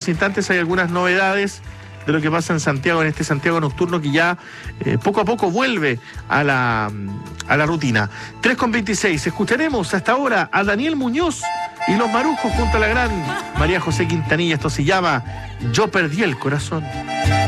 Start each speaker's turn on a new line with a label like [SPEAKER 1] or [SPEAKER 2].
[SPEAKER 1] instantes hay algunas novedades de lo que pasa en Santiago, en este Santiago nocturno que ya poco a poco vuelve a la rutina. 3:26, escucharemos hasta ahora a Daniel Muñoz y los Marujos junto a la gran María José Quintanilla. Esto se llama Yo perdí el corazón.